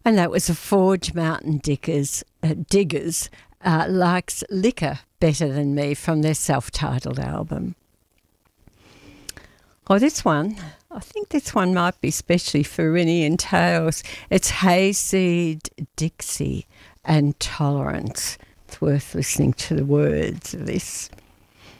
And that was the Forge Mountain Diggers Likes Liquor Better Than Me from their self-titled album. Oh, this one, I think this one might be especially for Rinny and Tails. It's Hayseed, Dixie and Tolerance. It's worth listening to the words of this.